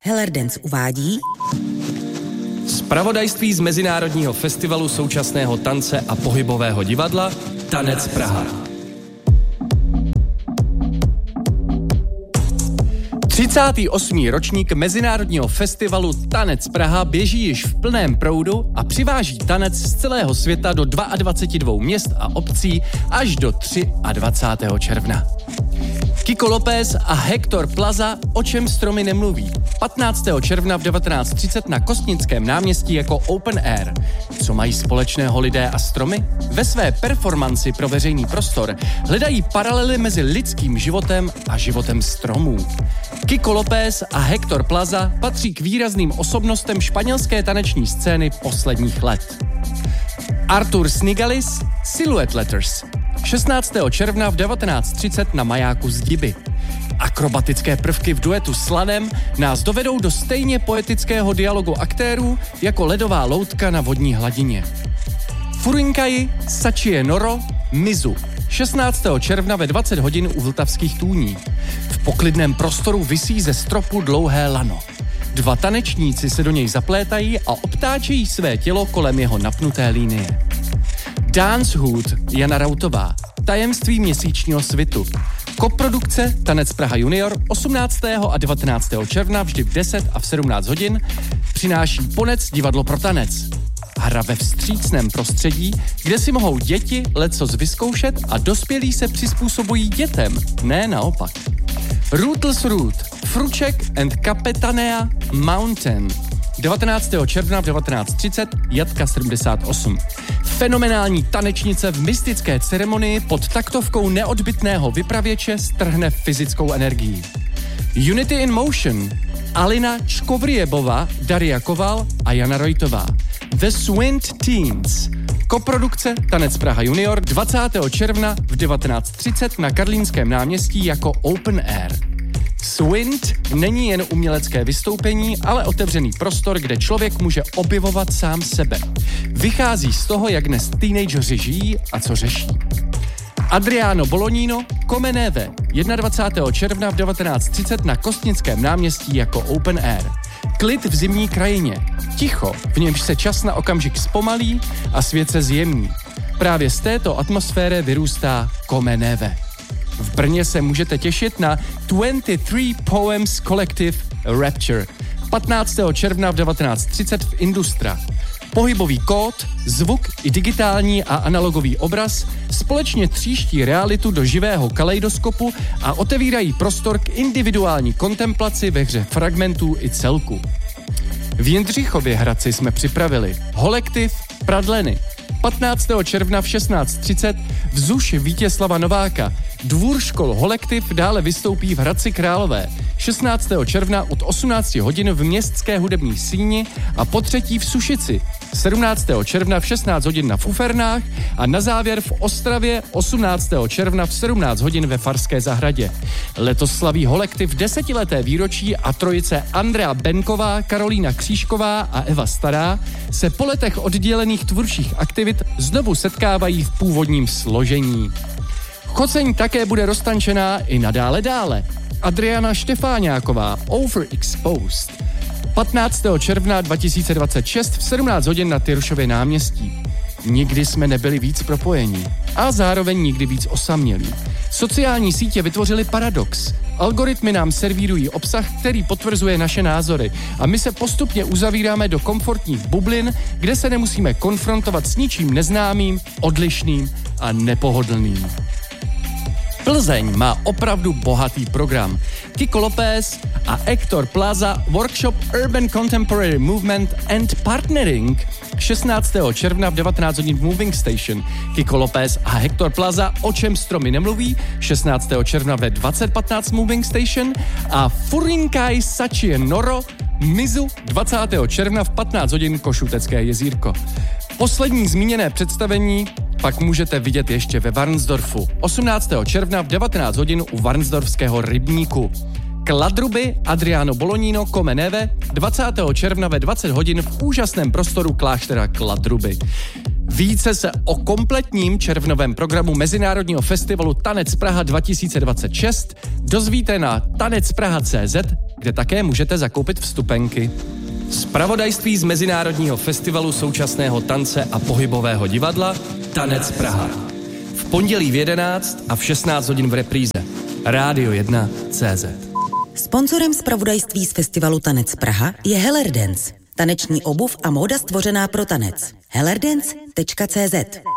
Heller Dance uvádí zpravodajství z Mezinárodního festivalu současného tance a pohybového divadla Tanec Praha. 38. ročník Mezinárodního festivalu Tanec Praha běží již v plném proudu a přiváží tanec z celého světa do 22 měst a obcí až do 23. června. Kiko López a Hector Plaza O čem stromy nemluví. 15. června v 19:30 na Kostnickém náměstí jako Open Air. Co mají společného lidé a stromy? Ve své performanci pro veřejný prostor hledají paralely mezi lidským životem a životem stromů. Kiko López a Hector Plaza patří k výrazným osobnostem španělské taneční scény posledních let. Artur Snigalis, Silhouette Letters. 16. června v 19:30 na majáku Zdiby. Akrobatické prvky v duetu s Lanem nás dovedou do stejně poetického dialogu aktérů jako ledová loutka na vodní hladině. Furinkai, Sačie Noro, Mizu. 16. června ve 20 hodin u Vltavských tůní. V poklidném prostoru visí ze stropu dlouhé lano. Dva tanečníci se do něj zaplétají a obtáčejí své tělo kolem jeho napnuté linie. Dance Hood, Jana Rautová, Tajemství měsíčního svitu. Koprodukce Tanec Praha Junior 18. a 19. června vždy v 10 a v 17 hodin přináší Ponec divadlo pro tanec. Hra ve vstřícném prostředí, kde si mohou děti lecos vyzkoušet a dospělí se přizpůsobují dětem, ne naopak. Rootless Root, Fruček and Capetanea Mountain. 19. června v 19:30 Jatka 78. Fenomenální tanečnice v mystické ceremonii pod taktovkou neodbytného vypravěče strhne fyzickou energii. Unity in Motion, Alina Čkovriebova, Daria Koval a Jana Rojtová. The Swint Teens, koprodukce Tanec Praha Junior 20. června v 19:30 na Karlínském náměstí jako Open Air. Swint není jen umělecké vystoupení, ale otevřený prostor, kde člověk může objevovat sám sebe. Vychází z toho, jak dnes teenageři žijí a co řeší. Adriano Bolognino, Come Neve, 21. června v 19:30 na Kostnickém náměstí jako Open Air. Klid v zimní krajině. Ticho, v němž se čas na okamžik zpomalí a svět se zjemní. Právě z této atmosféry vyrůstá Come Neve. V Brně se můžete těšit na 23 Poems Collective Rapture 15. června v 19:30 v Industra. Pohybový kód, zvuk i digitální a analogový obraz společně tříští realitu do živého kaleidoskopu a otevírají prostor k individuální kontemplaci ve hře fragmentů i celku. V Jindřichově Hradci jsme připravili Holektiv Pradleny 15. června v 16:30 v ZUŠ Vítězslava Nováka. Dvůr škol Holektiv dále vystoupí v Hradci Králové 16. června od 18 hodin v Městské hudební síni a potřetí v Sušici 17. června v 16 hodin na Fufernách a na závěr v Ostravě 18. června v 17 hodin ve Farské zahradě. Letos slaví Holektiv 10leté výročí a trojice Andrea Benková, Karolína Křížková a Eva Stará se po letech oddělených tvůrčích aktivit znovu setkávají v původním složení. Choceň také bude roztančená i nadále dále. Adriana Štefáňáková, Overexposed. 15. června 2026 v 17 hodin na Tyršově náměstí. Nikdy jsme nebyli víc propojení a zároveň nikdy víc osamělí. Sociální sítě vytvořily paradox. Algoritmy nám servírují obsah, který potvrzuje naše názory a my se postupně uzavíráme do komfortních bublin, kde se nemusíme konfrontovat s ničím neznámým, odlišným a nepohodlným. Plzeň má opravdu bohatý program. Kiko López a Hector Plaza workshop Urban Contemporary Movement and Partnering 16. června v 19 hodin v Moving Station. Kiko López a Hector Plaza O čem stromy nemluví 16. června ve 20:15 Moving Station a Furinkai Sačie Noro Mizu 20. června v 15 hodin Košutecké jezírko. Poslední zmíněné představení pak můžete vidět ještě ve Varnsdorfu 18. června v 19 hodin u Varnsdorfského rybníku. Kladruby Adriano Bolognino Come Neve 20. června ve 20 hodin v úžasném prostoru kláštera Kladruby. Více se o kompletním červnovém programu Mezinárodního festivalu Tanec Praha 2026 dozvíte na tanecpraha.cz kde také můžete zakoupit vstupenky. Zpravodajství z Mezinárodního festivalu současného tance a pohybového divadla Tanec Praha. V pondělí v 11 a v 16 hodin v repríze. Rádio 1.cz. Sponzorem zpravodajství z festivalu Tanec Praha je Hellerdance. Taneční obuv a móda stvořená pro tanec. hellerdance.cz